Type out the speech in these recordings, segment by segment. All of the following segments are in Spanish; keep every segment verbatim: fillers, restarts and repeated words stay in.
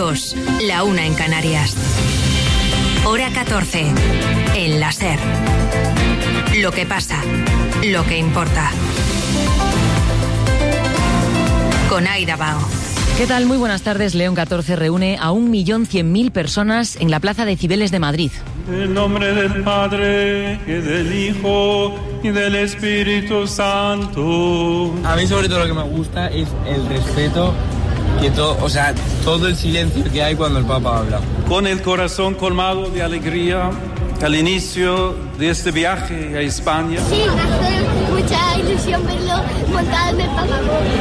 dos, la una en Canarias. Hora catorce, en la SER. Lo que pasa, lo que importa. Con Aida Bao. ¿Qué tal? Muy buenas tardes. León catorce reúne a un millón cien mil personas en la Plaza de Cibeles de Madrid. En nombre del Padre, y del Hijo, y del Espíritu Santo. A mí sobre todo lo que me gusta es el respeto, que todo, o sea, todo el silencio que hay cuando el Papa habla. Con el corazón colmado de alegría, al inicio de este viaje a España. Sí, hace mucha ilusión verlo montado en el Papa.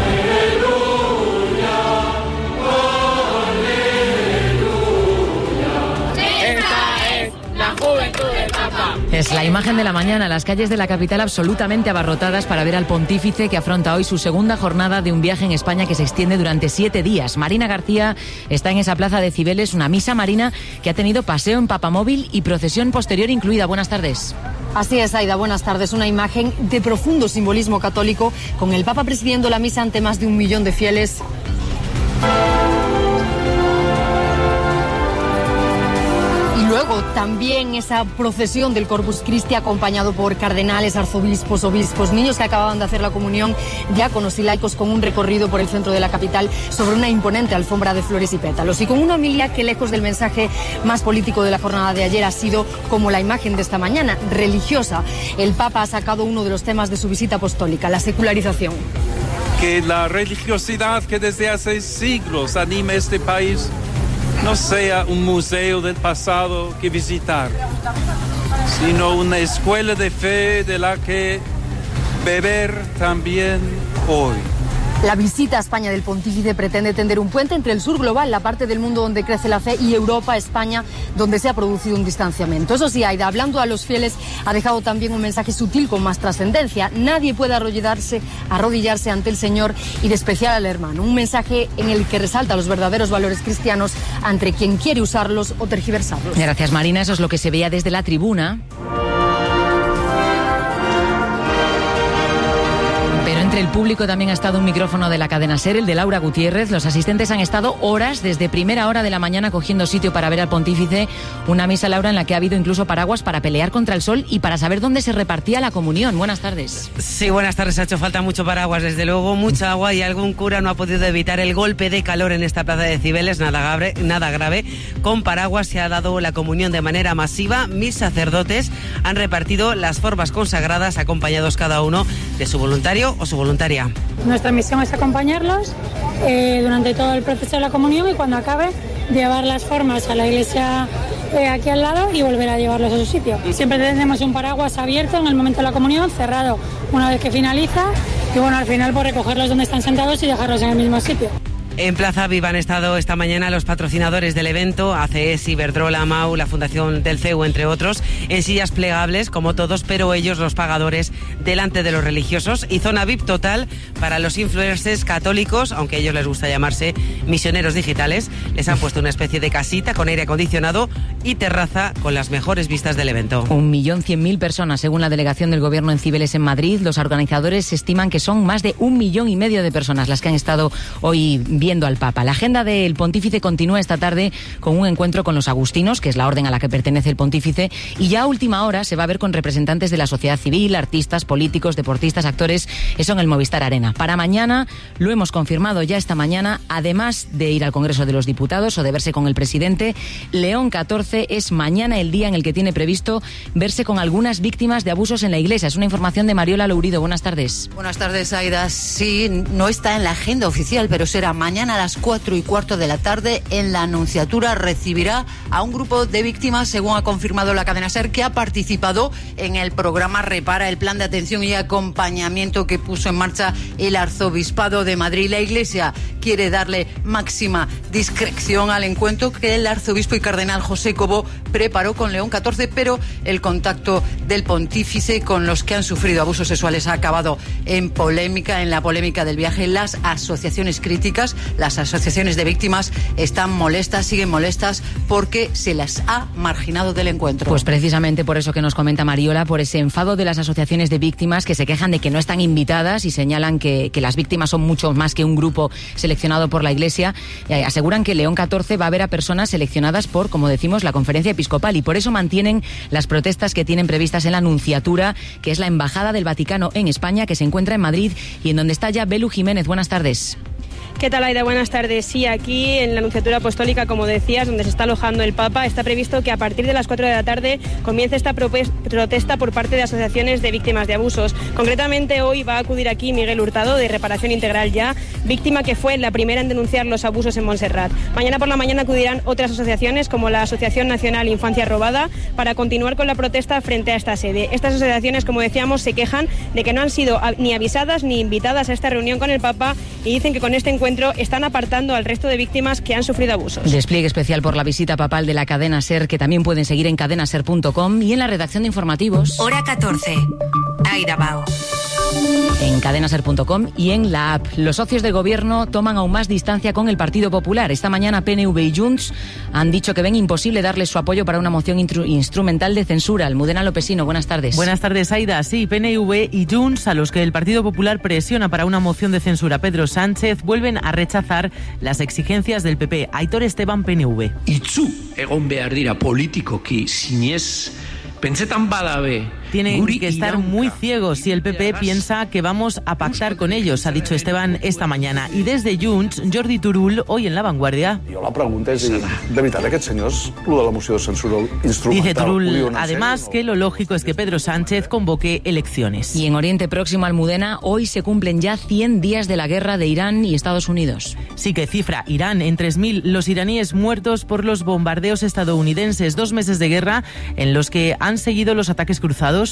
Es la imagen de la mañana, las calles de la capital absolutamente abarrotadas para ver al pontífice que afronta hoy su segunda jornada de un viaje en España que se extiende durante siete días. Marina García está en esa plaza de Cibeles, una misa marina que ha tenido paseo en papamóvil y procesión posterior incluida. Buenas tardes. Así es, Aida, buenas tardes. Una imagen de profundo simbolismo católico, con el Papa presidiendo la misa ante más de un millón de fieles. Luego también esa procesión del Corpus Christi acompañado por cardenales, arzobispos, obispos, niños que acababan de hacer la comunión, diáconos y laicos, con un recorrido por el centro de la capital sobre una imponente alfombra de flores y pétalos. Y con una homilia que, lejos del mensaje más político de la jornada de ayer, ha sido como la imagen de esta mañana, religiosa. El Papa ha sacado uno de los temas de su visita apostólica, la secularización. Que la religiosidad que desde hace siglos anima este país no sea un museo del pasado que visitar, sino una escuela de fe de la que beber también hoy. La visita a España del pontífice pretende tender un puente entre el sur global, la parte del mundo donde crece la fe, y Europa, España, donde se ha producido un distanciamiento. Eso sí, Aida, hablando a los fieles, ha dejado también un mensaje sutil con más trascendencia. Nadie puede arrodillarse, arrodillarse ante el Señor y despreciar al hermano. Un mensaje en el que resalta los verdaderos valores cristianos ante quien quiere usarlos o tergiversarlos. Gracias, Marina. Eso es lo que se veía desde la tribuna. Entre el público también ha estado un micrófono de la cadena SER, el de Laura Gutiérrez. Los asistentes han estado horas, desde primera hora de la mañana, cogiendo sitio para ver al pontífice. Una misa, Laura, en la que ha habido incluso paraguas para pelear contra el sol y para saber dónde se repartía la comunión. Buenas tardes. Sí, buenas tardes. Ha hecho falta mucho paraguas, desde luego, mucha agua, y algún cura no ha podido evitar el golpe de calor en esta plaza de Cibeles. Nada grave, nada grave. Con paraguas se ha dado la comunión de manera masiva. Mil sacerdotes han repartido las formas consagradas, acompañados cada uno de su voluntario o su voluntaria. Nuestra misión es acompañarlos eh, durante todo el proceso de la comunión, y cuando acabe, llevar las formas a la iglesia eh, aquí al lado y volver a llevarlos a su sitio. Siempre tenemos un paraguas abierto en el momento de la comunión, cerrado una vez que finaliza, y bueno, al final por recogerlos donde están sentados y dejarlos en el mismo sitio. En Plaza Viva han estado esta mañana los patrocinadores del evento, A C E S, Iberdrola, MAU, la Fundación del C E U, entre otros, en sillas plegables, como todos, pero ellos, los pagadores, delante de los religiosos, y zona V I P total para los influencers católicos, aunque a ellos les gusta llamarse misioneros digitales. Les han puesto una especie de casita con aire acondicionado y terraza con las mejores vistas del evento. Un millón cien mil personas, según la delegación del Gobierno en Cibeles, en Madrid. Los organizadores estiman que son más de un millón y medio de personas las que han estado hoy viendo al Papa. La agenda del pontífice continúa esta tarde con un encuentro con los agustinos, que es la orden a la que pertenece el pontífice, y ya a última hora se va a ver con representantes de la sociedad civil, artistas, políticos, deportistas, actores, eso en el Movistar Arena. Para mañana, lo hemos confirmado ya esta mañana, además de ir al Congreso de los Diputados o de verse con el presidente, León catorce es mañana el día en el que tiene previsto verse con algunas víctimas de abusos en la Iglesia. Es una información de Mariola Lourido. Buenas tardes. Buenas tardes, Aida. Sí, no está en la agenda oficial, pero será mañana a las cuatro y cuarto de la tarde. En la Anunciatura recibirá a un grupo de víctimas, según ha confirmado la cadena SER, que ha participado en el programa Repara, el plan de atención y acompañamiento que puso en marcha el Arzobispado de Madrid. La Iglesia quiere darle máxima discreción al encuentro que el arzobispo y cardenal José Cobo preparó con León catorce, pero el contacto del pontífice con los que han sufrido abusos sexuales ha acabado en polémica, en la polémica del viaje. Las asociaciones críticas Las asociaciones de víctimas están molestas, siguen molestas, porque se las ha marginado del encuentro. Pues precisamente por eso que nos comenta Mariola, por ese enfado de las asociaciones de víctimas que se quejan de que no están invitadas y señalan que, que las víctimas son mucho más que un grupo seleccionado por la Iglesia. Eh, aseguran que León catorce va a ver a personas seleccionadas por, como decimos, la Conferencia Episcopal, y por eso mantienen las protestas que tienen previstas en la Nunciatura, que es la Embajada del Vaticano en España, que se encuentra en Madrid y en donde está ya Belu Jiménez. Buenas tardes. ¿Qué tal, Aida? Buenas tardes. Sí, aquí en la Nunciatura Apostólica, como decías, donde se está alojando el Papa, está previsto que a partir de las cuatro de la tarde comience esta protesta por parte de asociaciones de víctimas de abusos. Concretamente, hoy va a acudir aquí Miguel Hurtado, de Reparación Integral Ya, víctima que fue la primera en denunciar los abusos en Montserrat. Mañana por la mañana acudirán otras asociaciones, como la Asociación Nacional Infancia Robada, para continuar con la protesta frente a esta sede. Estas asociaciones, como decíamos, se quejan de que no han sido ni avisadas ni invitadas a esta reunión con el Papa y dicen que con este encuentro están apartando al resto de víctimas que han sufrido abusos. Despliegue especial por la visita papal de la cadena SER, que también pueden seguir en cadena ser punto com y en la redacción de informativos. Hora catorce. Aida Bao. En cadena ser punto com y en la app. Los socios de gobierno toman aún más distancia con el Partido Popular. Esta mañana P N V y Junts han dicho que ven imposible darles su apoyo para una moción instrumental de censura. Almudena Lopesino, buenas tardes. Buenas tardes, Aida. Sí, P N V y Junts, a los que el Partido Popular presiona para una moción de censura Pedro Sánchez, vuelven a rechazar las exigencias del P P. Aitor Esteban, P N V. Itzu egon behar dira politikoki sinez pentsetan badabe. Tienen que estar muy ciegos si el P P piensa que vamos a pactar con ellos, ha dicho Esteban esta mañana. Y desde Junts, Jordi Turull, hoy en La Vanguardia. Jo la pregunta és, de veritat, aquests senyors, lo de la moció de censura instrumental... Dice Turull, además, que lo lógico es que Pedro Sánchez convoque elecciones. Y en Oriente Próximo, Almudena, hoy se cumplen ya cien días de la guerra de Irán y Estados Unidos. Sí, que cifra Irán en tres mil los iraníes muertos por los bombardeos estadounidenses. Dos meses de guerra en los que han seguido los ataques cruzados,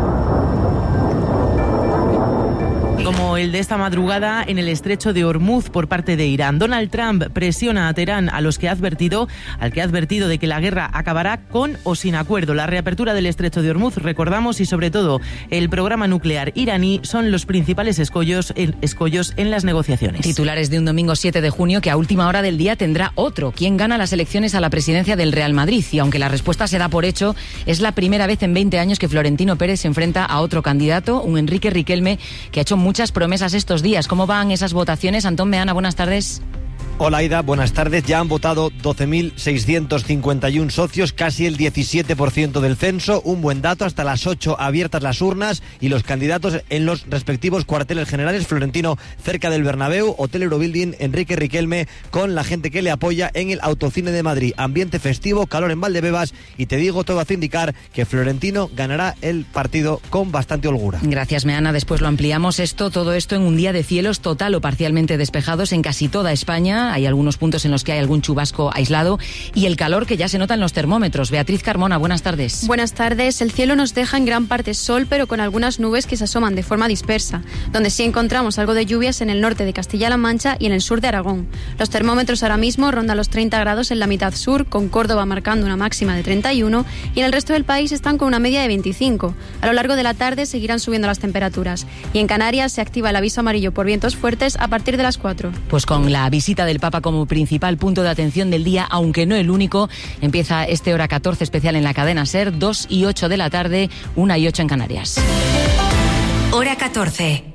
como el de esta madrugada en el estrecho de Hormuz por parte de Irán. Donald Trump presiona a Teherán, a los que ha advertido, al que ha advertido de que la guerra acabará con o sin acuerdo. La reapertura del estrecho de Hormuz, recordamos, y sobre todo el programa nuclear iraní son los principales escollos, el, escollos en las negociaciones. Titulares de un domingo siete de junio que a última hora del día tendrá otro. ¿Quién gana las elecciones a la presidencia del Real Madrid? Y aunque la respuesta se da por hecho, es la primera vez en veinte años que Florentino Pérez se enfrenta a otro candidato, un Enrique Riquelme, que ha hecho muchas promesas estos días. ¿Cómo van esas votaciones? Antón Meana, buenas tardes. Hola, Aida, buenas tardes. Ya han votado doce mil seiscientos cincuenta y uno socios, casi el diecisiete por ciento del censo. Un buen dato, hasta las ocho abiertas las urnas y los candidatos en los respectivos cuarteles generales. Florentino cerca del Bernabéu, Hotel Eurobuilding, Enrique Riquelme con la gente que le apoya en el Autocine de Madrid. Ambiente festivo, calor en Valdebebas y te digo, todo hace indicar que Florentino ganará el partido con bastante holgura. Gracias, Meana. Después lo ampliamos esto, todo esto en un día de cielos total o parcialmente despejados en casi toda España. Hay algunos puntos en los que hay algún chubasco aislado y el calor que ya se nota en los termómetros. Beatriz Carmona, buenas tardes. Buenas tardes. El cielo nos deja en gran parte sol, pero con algunas nubes que se asoman de forma dispersa, donde sí encontramos algo de lluvias en el norte de Castilla-La Mancha y en el sur de Aragón. Los termómetros ahora mismo rondan los treinta grados en la mitad sur, con Córdoba marcando una máxima de treinta y uno, y en el resto del país están con una media de veinticinco. A lo largo de la tarde seguirán subiendo las temperaturas. Y en Canarias se activa el aviso amarillo por vientos fuertes a partir de las cuatro. Pues con la visita del Papa como principal punto de atención del día, aunque no el único, empieza este Hora catorce especial en la cadena SER, dos y ocho de la tarde, una y ocho en Canarias. Hora catorce.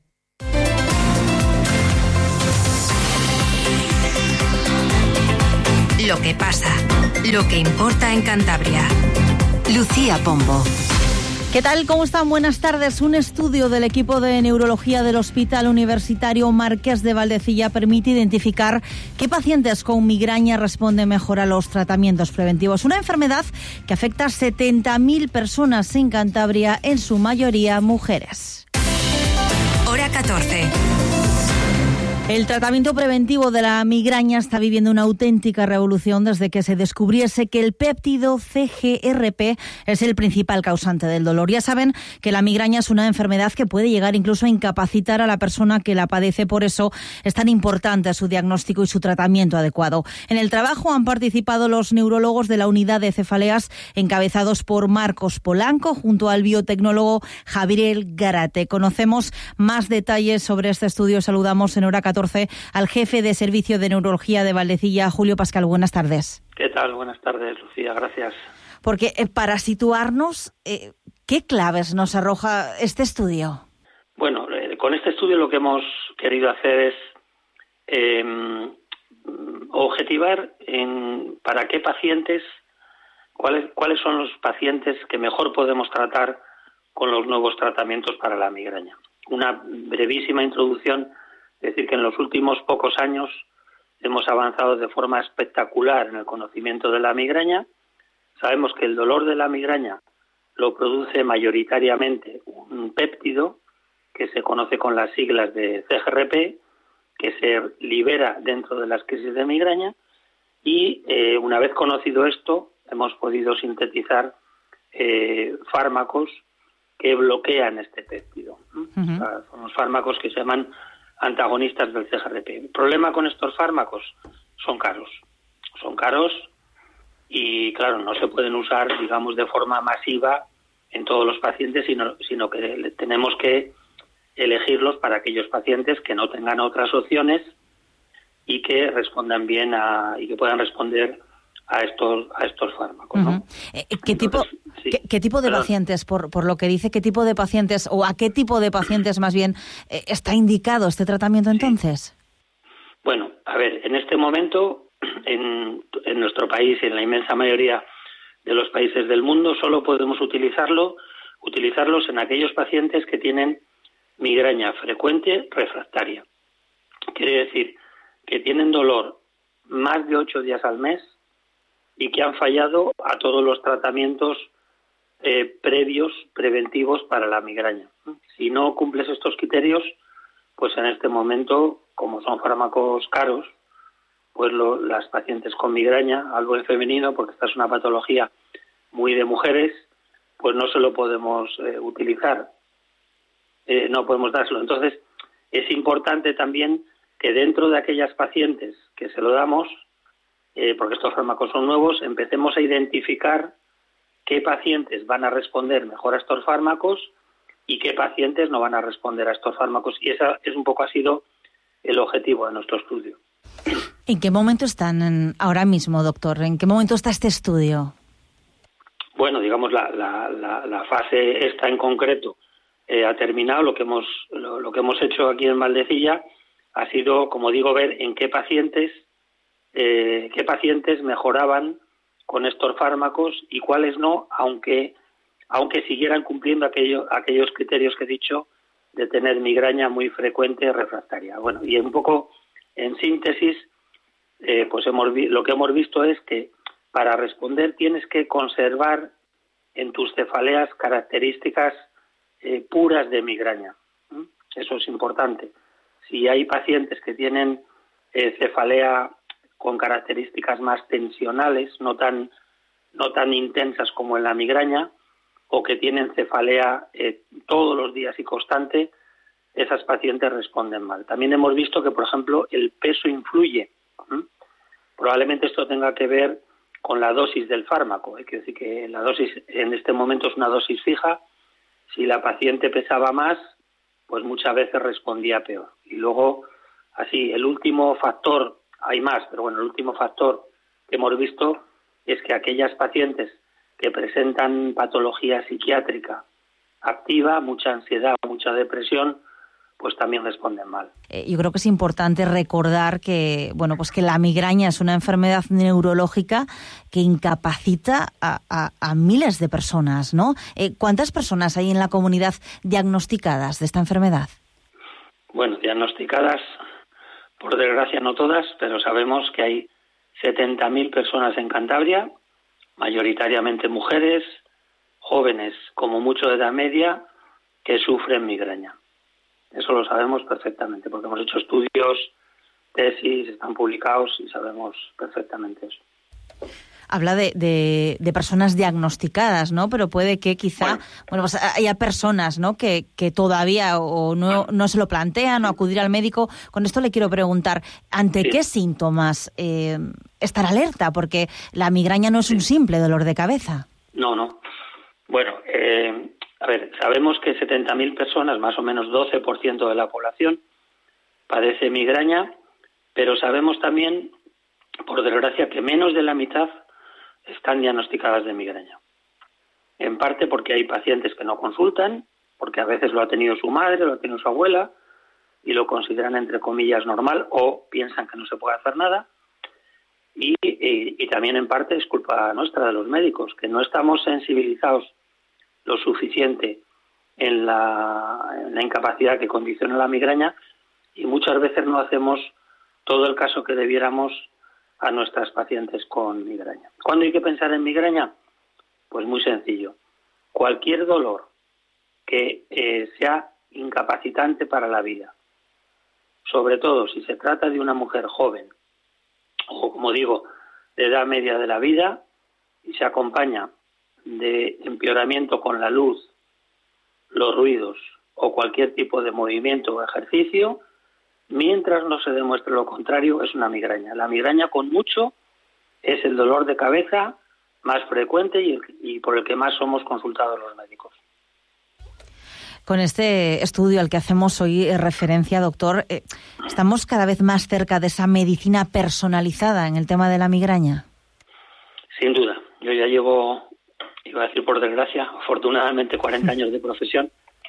Lo que pasa, lo que importa en Cantabria. Lucía Pombo. ¿Qué tal? ¿Cómo están? Buenas tardes. Un estudio del equipo de neurología del Hospital Universitario Marqués de Valdecilla permite identificar qué pacientes con migraña responden mejor a los tratamientos preventivos. Una enfermedad que afecta a setenta mil personas en Cantabria, en su mayoría mujeres. Hora catorce. El tratamiento preventivo de la migraña está viviendo una auténtica revolución desde que se descubriese que el péptido C G R P es el principal causante del dolor. Ya saben que la migraña es una enfermedad que puede llegar incluso a incapacitar a la persona que la padece, por eso es tan importante su diagnóstico y su tratamiento adecuado. En el trabajo han participado los neurólogos de la unidad de cefaleas encabezados por Marcos Polanco junto al biotecnólogo Javier Garate. Conocemos más detalles sobre este estudio. Saludamos en Hora catorce catorce al jefe de Servicio de Neurología de Valdecilla, Julio Pascal. Buenas tardes. ¿Qué tal? Buenas tardes, Lucía. Gracias. Porque eh, para situarnos, eh, ¿qué claves nos arroja este estudio? Bueno, eh, con este estudio lo que hemos querido hacer es eh, objetivar en para qué pacientes, cuáles, cuáles son los pacientes que mejor podemos tratar con los nuevos tratamientos para la migraña. Una brevísima introducción, es decir, que en los últimos pocos años hemos avanzado de forma espectacular en el conocimiento de la migraña. Sabemos que el dolor de la migraña lo produce mayoritariamente un péptido que se conoce con las siglas de C G R P, que se libera dentro de las crisis de migraña, y eh, una vez conocido esto, hemos podido sintetizar eh, fármacos que bloquean este péptido. Uh-huh. O sea, son los fármacos que se llaman antagonistas del C G R P. El problema con estos fármacos son caros. Son caros y, claro, no se pueden usar, digamos, de forma masiva en todos los pacientes, sino, sino que tenemos que elegirlos para aquellos pacientes que no tengan otras opciones y que respondan bien a, y que puedan responder a estos a estos fármacos, ¿no? Uh-huh. ¿Qué tipo sí. ¿qué, qué tipo de Perdón. pacientes, por por lo que dice, qué tipo de pacientes o a qué tipo de pacientes más bien eh, está indicado este tratamiento entonces? Sí. Bueno, a ver, en este momento en, en nuestro país y en la inmensa mayoría de los países del mundo solo podemos utilizarlo utilizarlos en aquellos pacientes que tienen migraña frecuente refractaria. Quiere decir que tienen dolor más de ocho días al mes y que han fallado a todos los tratamientos eh, previos, preventivos para la migraña. Si no cumples estos criterios, pues en este momento, como son fármacos caros, pues lo, las pacientes con migraña, algo en femenino, porque esta es una patología muy de mujeres, pues no se lo podemos eh, utilizar. Eh, no podemos dárselo. Entonces, es importante también que dentro de aquellas pacientes que se lo damos, eh, porque estos fármacos son nuevos, empecemos a identificar qué pacientes van a responder mejor a estos fármacos y qué pacientes no van a responder a estos fármacos. Y ese es un poco ha sido el objetivo de nuestro estudio. ¿En qué momento están en, ahora mismo, doctor? ¿En qué momento está este estudio? Bueno, digamos, la, la, la, la fase esta en concreto Eh, ha terminado. Lo que hemos lo, lo que hemos hecho aquí en Valdecilla ha sido, como digo, ver en qué pacientes eh, qué pacientes mejoraban con estos fármacos y cuáles no, aunque aunque siguieran cumpliendo aquello, aquellos criterios que he dicho de tener migraña muy frecuente refractaria. Bueno, y un poco en síntesis, eh, pues hemos vi- lo que hemos visto es que para responder tienes que conservar en tus cefaleas características Eh, puras de migraña. ¿Mm? Eso es importante. Si hay pacientes que tienen eh, cefalea con características más tensionales, no tan no tan intensas como en la migraña, o que tienen cefalea eh, todos los días y constante, esas pacientes responden mal. También hemos visto que, por ejemplo, el peso influye. ¿Mm? Probablemente esto tenga que ver con la dosis del fármaco. Hay que decir que la dosis en este momento es una dosis fija. Si la paciente pesaba más, pues muchas veces respondía peor. Y luego, así, el último factor, hay más, pero bueno, el último factor que hemos visto es que aquellas pacientes que presentan patología psiquiátrica activa, mucha ansiedad, mucha depresión, pues también responden mal. Eh, yo creo que es importante recordar que, bueno, pues que la migraña es una enfermedad neurológica que incapacita a, a, a miles de personas, ¿no? Eh, ¿Cuántas personas hay en la comunidad diagnosticadas de esta enfermedad? Bueno, diagnosticadas, por desgracia no todas, pero sabemos que hay setenta mil personas en Cantabria, mayoritariamente mujeres, jóvenes, como mucho de edad media, que sufren migraña. Eso lo sabemos perfectamente, porque hemos hecho estudios, tesis, están publicados y sabemos perfectamente eso. Habla de, de, de personas diagnosticadas, ¿no? Pero puede que quizá, bueno, bueno pues haya personas, ¿no? Que, que todavía o no, no se lo plantean o acudir al médico. Con esto le quiero preguntar, ¿ante sí. qué síntomas eh, estar alerta? Porque la migraña no es sí. un simple dolor de cabeza. No, no. Bueno, eh, a ver, sabemos que setenta mil personas, más o menos doce por ciento de la población, padece migraña, pero sabemos también, por desgracia, que menos de la mitad están diagnosticadas de migraña. En parte porque hay pacientes que no consultan, porque a veces lo ha tenido su madre, lo ha tenido su abuela, y lo consideran, entre comillas, normal, o piensan que no se puede hacer nada. Y, y, y también en parte es culpa nuestra, de los médicos, que no estamos sensibilizados lo suficiente en la, en la incapacidad que condiciona la migraña, y muchas veces no hacemos todo el caso que debiéramos a nuestras pacientes con migraña. ¿Cuándo hay que pensar en migraña? Pues muy sencillo. Cualquier dolor que eh, sea incapacitante para la vida, sobre todo si se trata de una mujer joven o, como digo, de edad media de la vida, y se acompaña de empeoramiento con la luz, los ruidos o cualquier tipo de movimiento o ejercicio, mientras no se demuestre lo contrario, es una migraña. La migraña, con mucho, es el dolor de cabeza más frecuente y, el, y por el que más somos consultados los médicos. Con este estudio al que hacemos hoy referencia, doctor, eh, ¿estamos cada vez más cerca de esa medicina personalizada en el tema de la migraña? Sin duda. Yo ya llevo, iba a decir por desgracia, afortunadamente cuarenta años de profesión,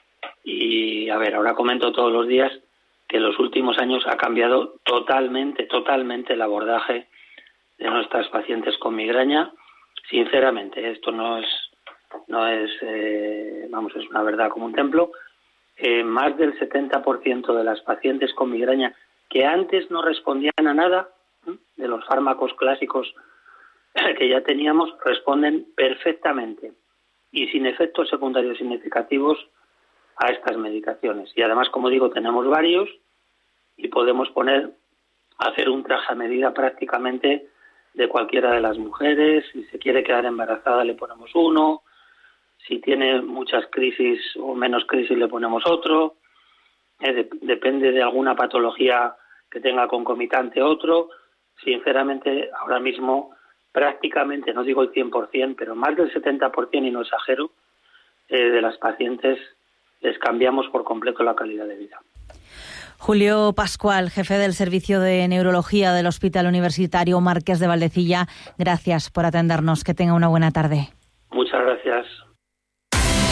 y a ver, ahora comento todos los días que en los últimos años ha cambiado totalmente, totalmente el abordaje de nuestras pacientes con migraña. Sinceramente, esto no es, no es, eh, vamos, es una verdad como un templo. Eh, más del setenta por ciento de las pacientes con migraña que antes no respondían a nada, ¿eh? de los fármacos clásicos que ya teníamos, responden perfectamente y sin efectos secundarios significativos a estas medicaciones. Y además, como digo, tenemos varios y podemos poner, hacer un traje a medida prácticamente de cualquiera de las mujeres. Si se quiere quedar embarazada, le ponemos uno. Si tiene muchas crisis o menos crisis, le ponemos otro. Eh, de, depende de alguna patología que tenga concomitante otro. Sinceramente, ahora mismo, prácticamente, no digo el cien por ciento, pero más del setenta por ciento, y no exagero, eh, de las pacientes les cambiamos por completo la calidad de vida. Julio Pascual, jefe del Servicio de Neurología del Hospital Universitario Marqués de Valdecilla, gracias por atendernos. Que tenga una buena tarde. Muchas gracias.